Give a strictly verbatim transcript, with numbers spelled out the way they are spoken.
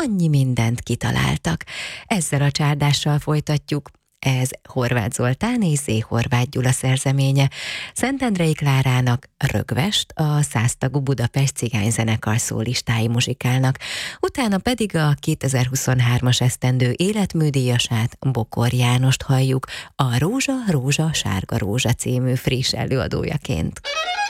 annyi mindent kitaláltak. Ezzel a csárdással folytatjuk. Ez Horváth Zoltán és Zé Horváth Gyula szerzeménye. Szentendrei Klárának Rögvest, a száztagú Budapest cigányzenekar szólistái muzsikálnak, utána pedig a kétezer-huszonhármas esztendő életműdíjasát, Bokor Jánost halljuk, a Rózsa, Rózsa, Sárga Rózsa című friss előadójaként.